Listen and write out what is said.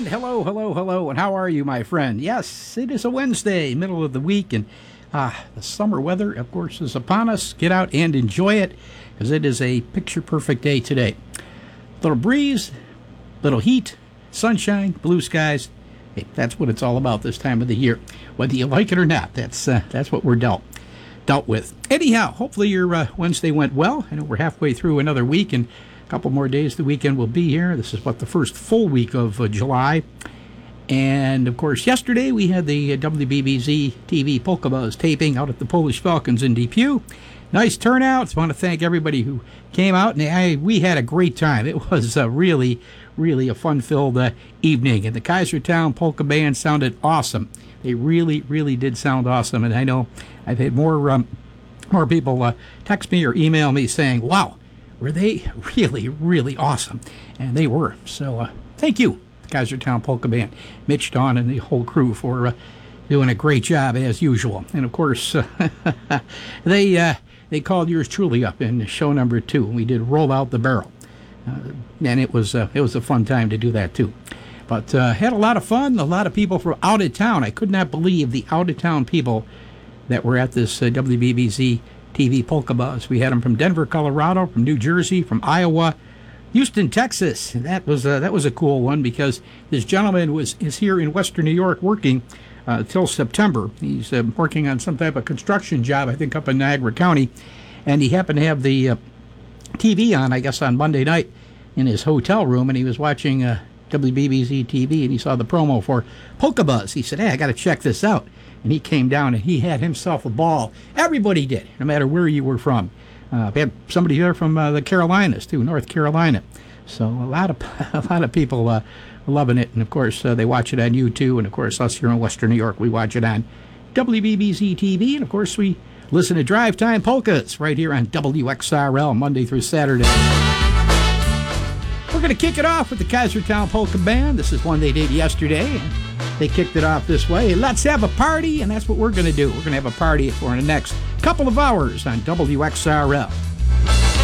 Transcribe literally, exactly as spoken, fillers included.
And hello, hello, hello, and how are you, my friend? Yes, it is a Wednesday, middle of the week, and uh, the summer weather, of course, is upon us. Get out and enjoy it, because it is a picture-perfect day today. Little breeze, little heat, sunshine, blue skies. Hey, that's what it's all about this time of the year. Whether you like it or not, that's uh, that's what we're dealt dealt with. Anyhow, hopefully your uh, Wednesday went well. I know we're halfway through another week, and a couple more days the weekend will be here. This is what the first full week of uh, July. And of course, yesterday we had the uh, W B B Z T V Polka Buzz taping out at the Polish Falcons in Depew. Nice turnout. I want to thank everybody who came out, and I, we had a great time. It was uh, really, really a fun-filled uh, evening, and the Kaisertown Polka Band sounded awesome. They really, really did sound awesome, and I know I've had more um, more people uh, text me or email me saying, wow, were they really, really awesome? And they were. So uh, thank you, the Kaisertown Polka Band, Mitch, Dawn, and the whole crew for uh, doing a great job as usual. And of course, uh, they uh, they called yours truly up in show number two. We did Roll Out the Barrel, uh, and it was uh, it was a fun time to do that too. But uh, had a lot of fun. A lot of people from out of town. I could not believe the out of town people that were at this uh, W B B Z T V Polka Buzz. We had them from Denver, Colorado, from New Jersey, from Iowa, Houston, Texas. That was uh, that was a cool one, because this gentleman was is here in Western New York working uh, till September. He's uh, working on some type of construction job, I think, up in Niagara County, and he happened to have the uh, T V on, I guess, on Monday night in his hotel room, and he was watching uh, W B B Z T V, and he saw the promo for Polka Buzz. He said, hey, I got to check this out. And he came down, and he had himself a ball. Everybody did, no matter where you were from. Uh, we had somebody here from uh, the Carolinas, too, North Carolina. So a lot of a lot of people uh, loving it. And, of course, uh, they watch it on YouTube. And, of course, us here in Western New York, we watch it on W B B Z T V. And, of course, we listen to Drive Time Polkas right here on W X R L Monday through Saturday. We're going to kick it off with the Kaisertown Polka Band. This is one they did yesterday. They kicked it off this way. Let's have a party, and that's what we're going to do. We're going to have a party for the next couple of hours on W X R L.